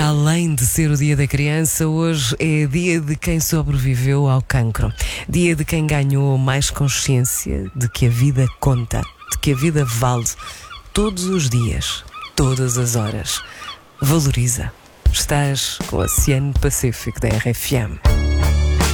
Para além de ser o Dia da Criança, hoje é dia de quem sobreviveu ao cancro. Dia de quem ganhou mais consciência de que a vida conta, de que a vida vale todos os dias, todas as horas. Valoriza. Estás com o Oceano Pacífico da RFM.